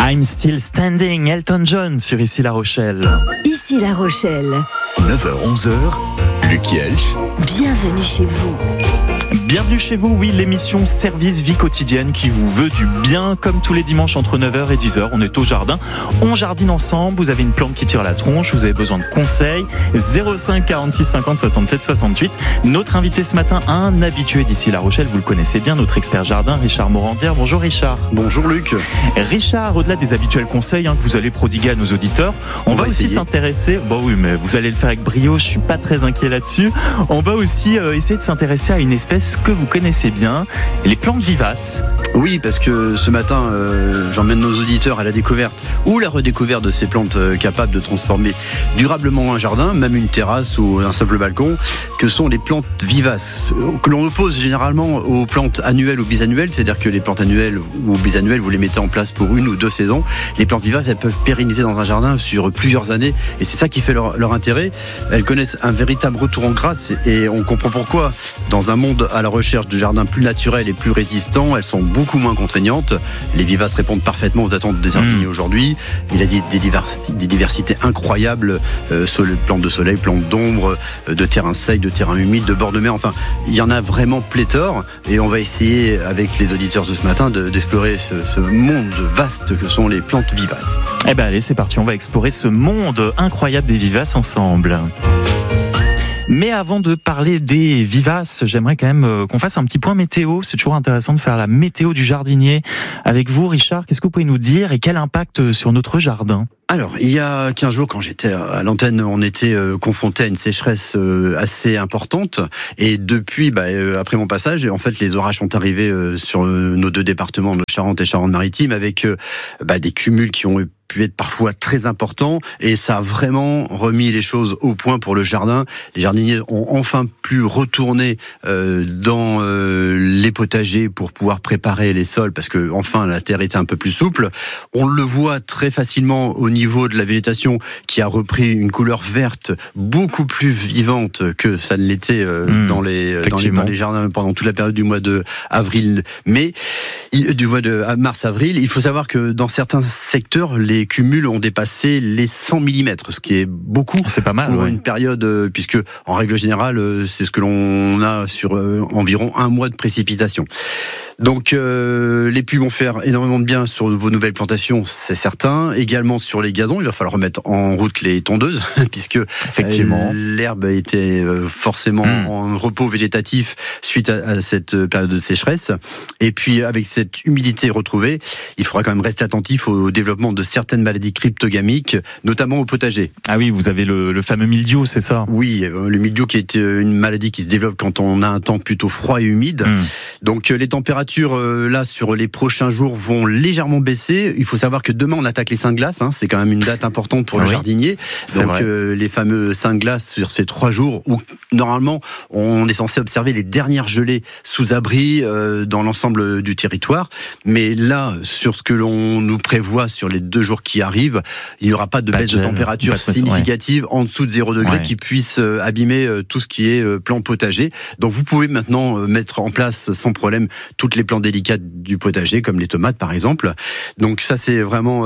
I'm Still Standing, Elton John sur Ici La Rochelle. Ici La Rochelle. 9h-11h, Luc Elch. Bienvenue chez vous. Bienvenue chez vous, oui, l'émission Service Vie Quotidienne qui vous veut du bien, comme tous les dimanches entre 9h et 10h. On est au jardin, on jardine ensemble, vous avez une plante qui tire la tronche, vous avez besoin de conseils, 05 46 50 67 68. Notre invité ce matin, un habitué d'Ici La Rochelle, vous le connaissez bien, notre expert jardin, Richard Morandière. Bonjour Richard. Bonjour Luc. Richard, au-delà des habituels conseils que vous allez prodiguer à nos auditeurs, on va aussi s'intéresser, bon oui, mais vous allez le faire avec brio, je suis pas très inquiet là-dessus. On va aussi essayer de s'intéresser à une espèce que vous connaissez bien, les plantes vivaces. Oui, parce que ce matin, j'emmène nos auditeurs à la découverte ou la redécouverte de ces plantes capables de transformer durablement un jardin, même une terrasse ou un simple balcon, que sont les plantes vivaces, que l'on oppose généralement aux plantes annuelles ou bisannuelles, c'est-à-dire que les plantes annuelles ou bisannuelles, vous les mettez en place pour 1 ou 2 saisons. Les plantes vivaces, elles peuvent pérenniser dans un jardin sur plusieurs années, et c'est ça qui fait leur intérêt. Elles connaissent un véritable retour en grâce, et on comprend pourquoi. Dans un monde à la recherche de jardins plus naturels et plus résistants, elles sont beaucoup moins contraignantes. Les vivaces répondent parfaitement aux attentes des jardiniers aujourd'hui. Il a dit des diversités incroyables sur les plantes de soleil, plantes d'ombre, de terrain sec, de terrain humide, de bord de mer. Enfin, il y en a vraiment pléthore, et on va essayer avec les auditeurs de ce matin d'explorer ce monde vaste que sont les plantes vivaces. Eh ben allez, c'est parti, on va explorer ce monde incroyable des vivaces ensemble. Mais avant de parler des vivaces, j'aimerais quand même qu'on fasse un petit point météo. C'est toujours intéressant de faire la météo du jardinier. Avec vous, Richard, qu'est-ce que vous pouvez nous dire et quel impact sur notre jardin ? Alors, il y a 15 jours, quand j'étais à l'antenne, on était confronté à une sécheresse assez importante. Et depuis, après mon passage, en fait, les orages sont arrivés sur nos 2 départements, de Charente et Charente-Maritime, avec des cumuls qui ont pu être parfois très importants, et ça a vraiment remis les choses au point pour le jardin. Les jardiniers ont enfin pu retourner dans les potagers pour pouvoir préparer les sols, parce que enfin la terre était un peu plus souple. On le voit très facilement au niveau de la végétation qui a repris une couleur verte beaucoup plus vivante que ça ne l'était dans les jardins pendant toute la période du mois de avril-mai, du mois de mars-avril. Il faut savoir que dans certains secteurs, les cumuls ont dépassé les 100 mm, ce qui est beaucoup. C'est pas mal, pour une période, puisque en règle générale, c'est ce que l'on a sur environ 1 mois de précipitation. Donc les pluies vont faire énormément de bien sur vos nouvelles plantations, c'est certain. Également sur les gazons, il va falloir remettre en route les tondeuses, puisque effectivement l'herbe était forcément en repos végétatif suite à cette période de sécheresse. Et puis avec cette humidité retrouvée, il faudra quand même rester attentif au développement de certaines maladies cryptogamiques, notamment au potager. Ah oui, vous avez le fameux mildiou, c'est ça ? Oui, le mildiou qui est une maladie qui se développe quand on a un temps plutôt froid et humide. Donc les températures là sur les prochains jours vont légèrement baisser. Il faut savoir que demain on attaque les Saints de glace, c'est quand même une date importante pour le jardinier. Donc les fameux Saints de glace sur ces 3 jours où normalement on est censé observer les dernières gelées sous abri dans l'ensemble du territoire. Mais là, sur ce que l'on nous prévoit sur les 2 jours qui arrivent, il n'y aura pas de baisse de température significative en dessous de 0 degré qui puisse abîmer tout ce qui est plan potager. Donc vous pouvez maintenant mettre en place sans problème toutes les plantes délicates du potager, comme les tomates par exemple. Donc ça, c'est vraiment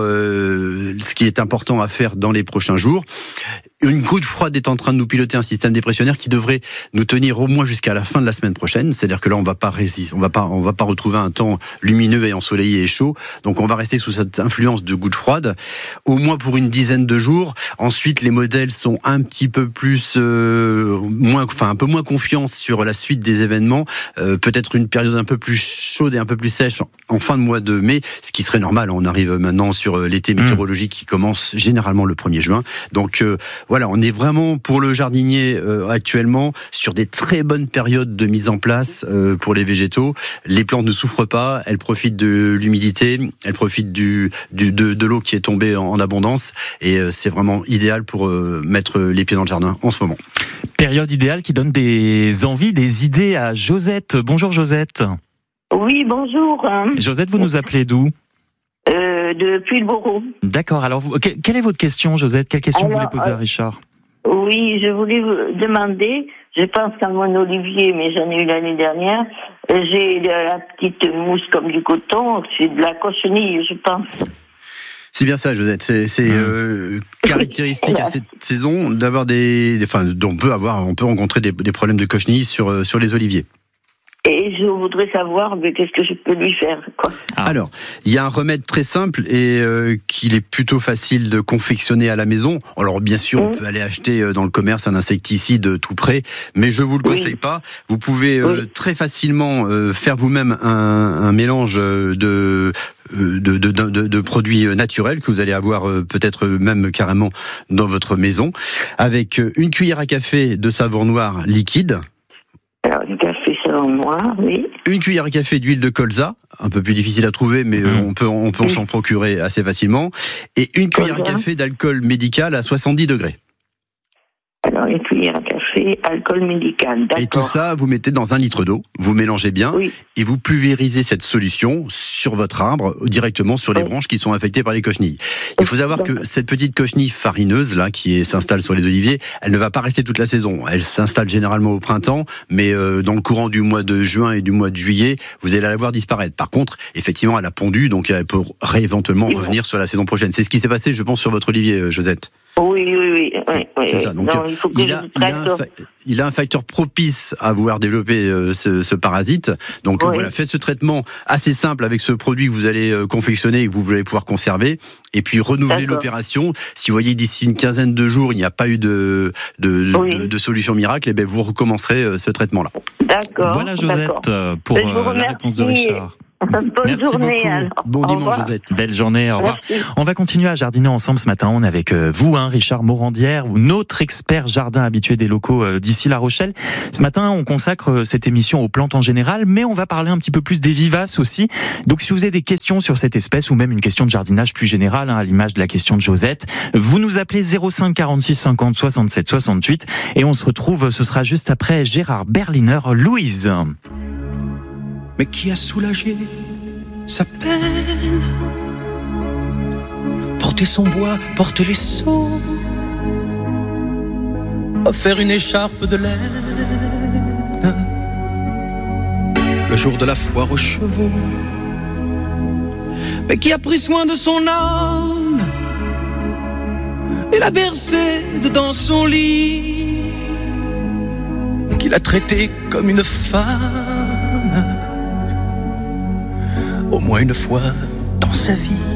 ce qui est important à faire dans les prochains jours. Une goutte froide est en train de nous piloter un système dépressionnaire qui devrait nous tenir au moins jusqu'à la fin de la semaine prochaine. C'est-à-dire que là, on va pas retrouver un temps lumineux et ensoleillé et chaud. Donc, on va rester sous cette influence de gouttes froides, au moins pour une dizaine de jours. Ensuite, les modèles sont un petit peu plus, un peu moins confiants sur la suite des événements. Peut-être une période un peu plus chaude et un peu plus sèche en fin de mois de mai, ce qui serait normal. On arrive maintenant sur l'été météorologique qui commence généralement le 1er juin. Donc, voilà, on est vraiment pour le jardinier actuellement sur des très bonnes périodes de mise en place pour les végétaux. Les plantes ne souffrent pas, elles profitent de l'humidité, elles profitent de l'eau qui est tombée en abondance, et c'est vraiment idéal pour mettre les pieds dans le jardin en ce moment. Période idéale qui donne des envies, des idées à Josette. Bonjour Josette. Oui, bonjour. Josette, vous nous appelez d'où ? Depuis le Bourreau. D'accord. Alors, quelle est votre question, Josette ? Quelle question vous voulez poser à Richard ? Oui, je voulais vous demander, je pense à mon olivier, mais j'en ai eu l'année dernière, j'ai de la petite mousse comme du coton, c'est de la cochenille, je pense. C'est bien ça, Josette. C'est caractéristique à cette saison d'avoir on peut rencontrer des problèmes de cochenille sur les oliviers. Et je voudrais savoir qu'est-ce que je peux lui faire, quoi. Alors, il y a un remède très simple et qu'il est plutôt facile de confectionner à la maison. Alors, bien sûr, on peut aller acheter dans le commerce un insecticide tout prêt, mais je vous le conseille pas. Vous pouvez très facilement faire vous-même un mélange de produits naturels que vous allez avoir peut-être même carrément dans votre maison, avec une cuillère à café de savon noir liquide. Alors, du café savon noir, oui. Une cuillère à café d'huile de colza, un peu plus difficile à trouver, mais on peut s'en procurer assez facilement. Et une cuillère à café d'alcool médical à 70 degrés. Alors, une cuillère à café, alcool médical, d'accord. Et tout ça, vous mettez dans 1 litre d'eau, vous mélangez bien, et vous pulvérisez cette solution sur votre arbre, directement sur les branches qui sont affectées par les cochenilles. Il faut savoir que cette petite cochenille farineuse, là, s'installe sur les oliviers, elle ne va pas rester toute la saison. Elle s'installe généralement au printemps, mais dans le courant du mois de juin et du mois de juillet, vous allez la voir disparaître. Par contre, effectivement, elle a pondu, donc elle peut éventuellement revenir sur la saison prochaine. C'est ce qui s'est passé, je pense, sur votre olivier, Josette. Oui. C'est ça. Donc, non, il a un facteur propice à vouloir développer ce parasite. Donc voilà, faites ce traitement assez simple avec ce produit que vous allez confectionner et que vous allez pouvoir conserver. Et puis renouveler l'opération. Si vous voyez d'ici une quinzaine de jours, il n'y a pas eu de solution miracle, et bien vous recommencerez ce traitement-là. D'accord. Voilà Josette pour la réponse de Richard. Bonne journée. Beaucoup. Alors. Bon dimanche, Josette. Belle journée, au revoir. Merci. On va continuer à jardiner ensemble ce matin. On est avec vous, Richard Morandière, notre expert jardin habitué des locaux d'ici La Rochelle. Ce matin, on consacre cette émission aux plantes en général, mais on va parler un petit peu plus des vivaces aussi. Donc si vous avez des questions sur cette espèce ou même une question de jardinage plus générale, à l'image de la question de Josette, vous nous appelez 05 46 50 67 68 et on se retrouve, ce sera juste après Gérard Berliner, Louise. Mais qui a soulagé sa peine? Porter son bois, porter les seaux, offert une écharpe de laine, le jour de la foire aux chevaux. Mais qui a pris soin de son âme et l'a bercée dans son lit, qui l'a traitée comme une femme au moins une fois dans sa vie.